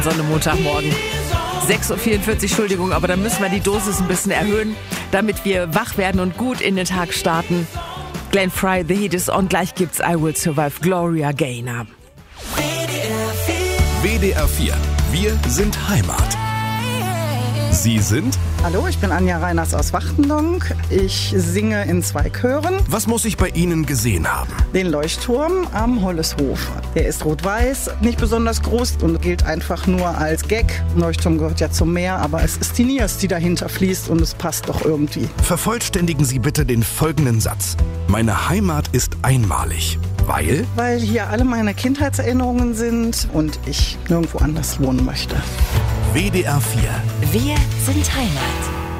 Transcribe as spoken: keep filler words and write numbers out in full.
Sonne Montagmorgen. sechs Uhr vierundvierzig, Entschuldigung, aber dann müssen wir die Dosis ein bisschen erhöhen, damit wir wach werden und gut in den Tag starten. Glenn Frey, The Heat is on, gleich gibt's I Will Survive, Gloria Gaynor. W D R vier, wir sind Heimat. Sie sind? Hallo, ich bin Anja Reiners aus Wachtendonk. Ich singe in zwei Chören. Was muss ich bei Ihnen gesehen haben? Den Leuchtturm am Holleshof. Der ist rot-weiß, nicht besonders groß und gilt einfach nur als Gag. Leuchtturm gehört ja zum Meer, aber es ist die Niers, die dahinter fließt und es passt doch irgendwie. Vervollständigen Sie bitte den folgenden Satz. Meine Heimat ist einmalig. Weil? Weil hier alle meine Kindheitserinnerungen sind und ich nirgendwo anders wohnen möchte. W D R vier. Wir sind Heimat.